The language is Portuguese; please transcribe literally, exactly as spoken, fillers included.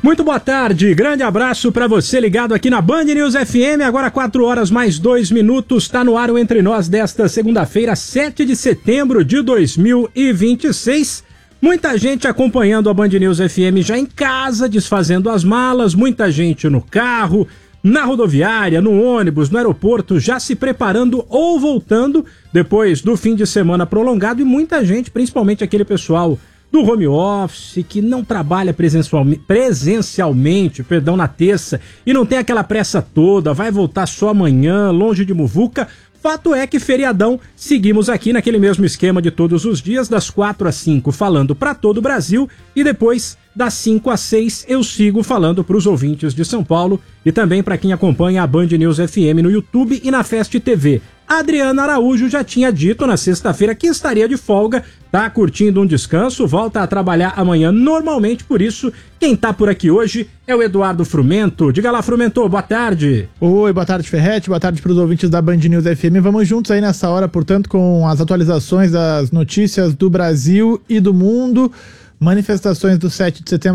Muito boa tarde, grande abraço para você ligado aqui na Band News F M, agora quatro horas mais dois minutos, tá no ar o Entre Nós desta segunda-feira, sete de setembro de dois mil e vinte e seis. Muita gente acompanhando a Band News F M já em casa, desfazendo as malas, muita gente no carro, na rodoviária, no ônibus, no aeroporto, já se preparando ou voltando depois do fim de semana prolongado, e muita gente, principalmente aquele pessoal do home office, que não trabalha presencialmente, presencialmente, perdão, na terça, e não tem aquela pressa toda, vai voltar só amanhã, longe de muvuca. Fato é que feriadão, seguimos aqui naquele mesmo esquema de todos os dias, das quatro às cinco, falando para todo o Brasil, e depois das cinco às seis eu sigo falando para os ouvintes de São Paulo e também para quem acompanha a Band News F M no YouTube e na Fest T V. Adriana Araújo já tinha dito na sexta-feira que estaria de folga, tá curtindo um descanso, volta a trabalhar amanhã normalmente, por isso quem tá por aqui hoje é o Eduardo Frumento. Diga lá, Frumento, boa tarde. Oi, boa tarde, Ferretti, boa tarde para os ouvintes da Band News F M. Vamos juntos aí nessa hora, portanto, com as atualizações das notícias do Brasil e do mundo. Manifestações do sete de setembro